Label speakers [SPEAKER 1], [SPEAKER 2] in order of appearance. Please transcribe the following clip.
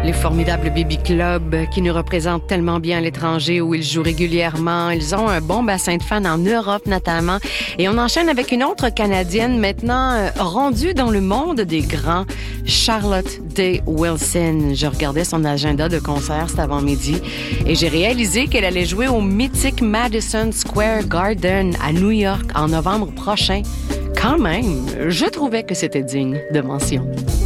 [SPEAKER 1] les formidables Baby Club qui nous représentent tellement bien à l'étranger où ils jouent régulièrement. Ils ont un bon bassin de fans en Europe notamment. Et on enchaîne avec une autre Canadienne maintenant rendue dans le monde des grands, Charlotte Day Wilson. Je regardais son agenda de concert cet avant-midi et j'ai réalisé qu'elle allait jouer au mythique Madison Square Garden à New York en novembre prochain. Quand même, je trouvais que c'était digne de mention.